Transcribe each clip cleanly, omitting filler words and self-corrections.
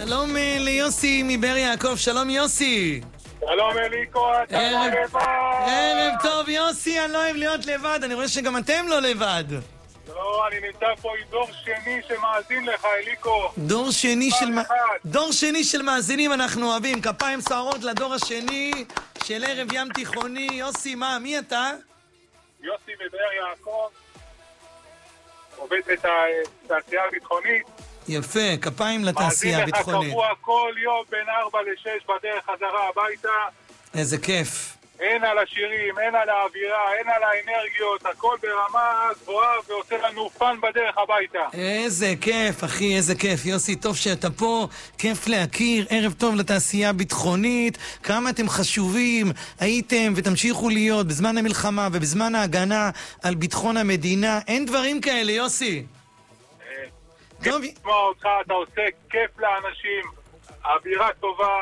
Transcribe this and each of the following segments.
שלום ליוסי מבאר יעקב, שלום יוסי. שלום אליקו, אתה לא לבד. ערב טוב יוסי, אני לא אוהב להיות לבד, אני רואה שגם אתם לא לבד. לא, אני נמצא פה עם דור שני שמאזין לך, אליקו. דור שני של מאזינים אנחנו אוהבים. כפיים סוערות לדור השני של ערב ים תיכוני. יוסי, מי אתה? יוסי מבאר יעקב, עובד את התעשייה הביטחונית. יפה, כפיים לתעשייה הביטחונית. מאזין לך קבוע כל יום בין 4 ל-6 בדרך חזרה הביתה. איזה כיף. אין על השירים, אין על האווירה, אין על האנרגיות, הכל ברמה גבוהה ועושה לנו פן בדרך הביתה. איזה כיף, אחי, איזה כיף. יוסי, טוב שאתה פה, כיף להכיר, ערב טוב לתעשייה הביטחונית. כמה אתם חשובים הייתם ותמשיכו להיות בזמן המלחמה ובזמן ההגנה על ביטחון המדינה. אין דברים כאלה, יוסי. כיף לשמוע אותך, אתה עושה כיף לאנשים, אווירה טובה,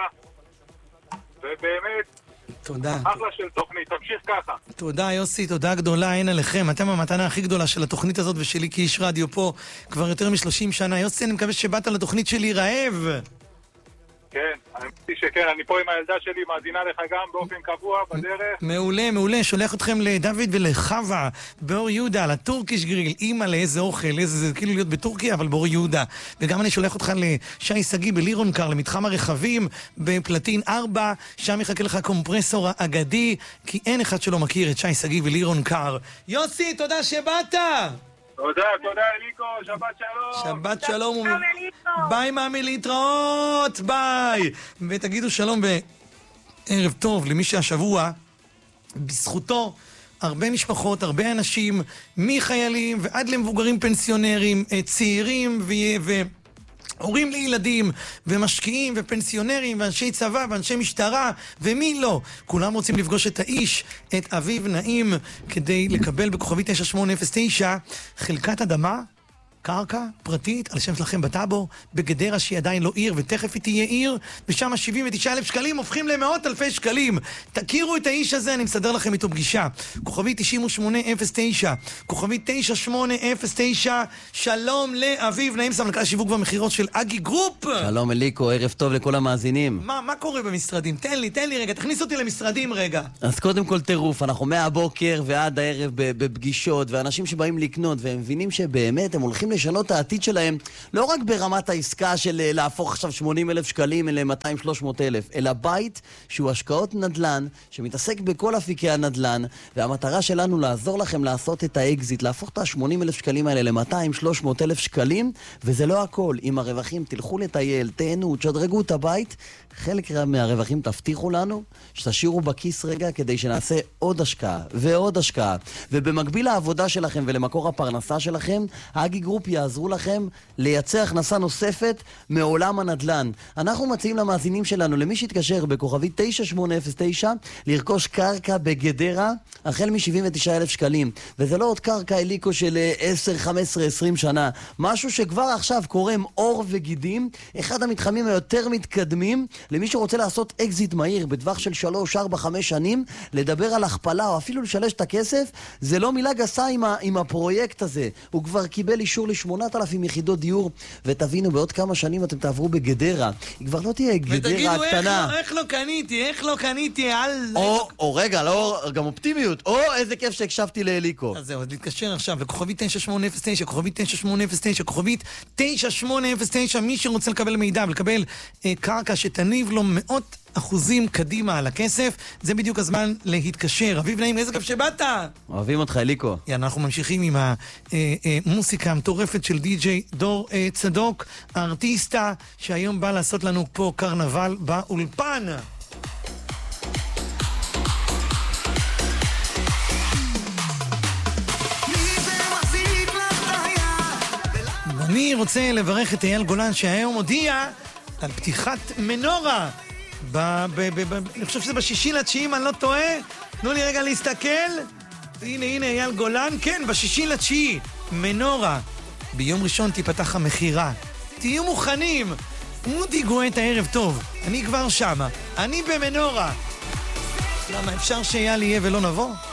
ובאמת תודה. אחלה של תוכנית, תמשיך ככה. תודה יוסי, תודה גדולה, אין עליכם. אתם המתנה הכי גדולה של התוכנית הזאת ושלי כאיש רדיו פה כבר יותר מ-30 שנה. יוסי, אני מקווה שבאת לתוכנית שלי רעב. כן, אני שכן, אני פה עם הילדה שלי, מאזינה לך גם באופן קבוע בדרך. מעולה, מעולה, שולח אתכם לדוד ולחווה באור יהודה, לטורקיש גריל, אימא לאיזה אוכל, זה כאילו להיות בטורקיה, אבל באור יהודה. וגם אני שולח אותך לשי סגי בלירון קר, למתחם הרכבים בפלטין 4, שם יחכה לך קומפרסור האגדי, כי אין אחד שלא מכיר את שי סגי בלירון קר. יוסי, תודה שבאת! תודה אליקו, שבת שלום. שבת שלום. ביי מאמי, להתראות, ביי. ותגידו שלום וערב טוב למי שהשבוע בזכותו הרבה משפחות, הרבה אנשים, מחיילים ועד למבוגרים פנסיונרים, צעירים הורים לילדים, ומשקיעים, ופנסיונרים, ואנשי צבא, ואנשי משטרה, ומי לא. כולם רוצים לפגוש את האיש, את אביב נעים, כדי לקבל בכוכבי 9809 חלקת אדמה, קרקע פרטית, על שם שלכם בטאבו, בגדרה שהיא עדיין לא עיר, ותכף היא תהיה עיר, ושם 79,000 שקלים הופכים למאות אלפי שקלים. תכירו את האיש הזה, אני מסדר לכם איתו פגישה. כוכבי 9809, כוכבי 9809, שלום לאביב נעים, סמנכ"ל שיווק והמחירות של אגי גרופ. שלום אליקו, ערב טוב לכל המאזינים. מה קורה במשרדים? תן לי רגע, תכניס אותי למשרדים רגע. אז קודם כל טירוף, אנחנו מהבוקר ועד הערב בפגישות, ואנשים שבאים לקנות, והם מבינים שבאמת הם הולכים לשנות העתיד שלהם, לא רק ברמת העסקה של להפוך עכשיו 80,000 שקלים ל-200-300,000, אלא בית שהוא השקעות נדל"ן, שמתעסק בכל אפיקי הנדל"ן, והמטרה שלנו לעזור לכם לעשות את האקזיט, להפוך את ה-80,000 שקלים האלה ל-200-300,000 שקלים, וזה לא הכל. עם הרווחים תלכו לטייל, תהנו, תשדרגו את הבית, חלק מהרווחים תבטיחו לנו, שתשאירו בכיס רגע כדי שנעשה עוד השקעה ועוד השקעה. ובמקביל לעבודה שלכם ולמקור הפרנסה שלכם, האגי גרופ יעזרו לכם לייצר הכנסה נוספת מעולם הנדל"ן. אנחנו מציעים למאזינים שלנו, למי שיתקשר בכוכבי 9809, לרכוש קרקע בגדרה, החל מ-79,000 שקלים. וזה לא עוד קרקע אליקו של 10, 15, 20 שנה. משהו שכבר עכשיו קורם אור וגידים, אחד המתחמים היותר מתקדמים, למי שרוצה לעשות אקזיט מהיר בטווח של 3, 4, 5 שנים, לדבר על הכפלה או אפילו לשלש את הכסף, זה לא מילה גסה עם הפרויקט הזה. הוא כבר קיבל אישור ל8,000 יחידות דיור, ותבינו, בעוד כמה שנים אתם תעברו בגדרה. היא כבר לא תהיה גדרה הקטנה. ותגידו, איך לא קניתי, או רגע, לא, גם אופטימיות. או איזה כיף שהקשבתי לאליקו. אז זהו, אז להתקשר עכשיו לכוכבית 9809, כוכבית 9809, כוכבית 9809, מי שרוצה לקבל מידע ולקבל קרקע שתניב לו 100% קדימה על הכסף, זה בדיוק הזמן להתקשר. אביב נעים, איזה כיף שבאת. אוהבים אותך אליקו. אנחנו ממשיכים עם המוסיקה המטורפת של די-ג'יי דור צדוק, הארטיסטה שהיום בא לעשות לנו פה קרנבל באולפן. אני רוצה לברך את אייל גולן שהיום הודיע על פתיחת מנורה. אני חושב שזה ב6/9, אם אני לא טועה. תנו לי רגע להסתכל. הנה אייל גולן. כן, ב6/9 מנורה. ביום ראשון תיפתח המחירה. תהיו מוכנים. מודי גואט הערב טוב. אני כבר שמה. אני במנורה. למה אפשר שאייל יהיה ולא נבוא?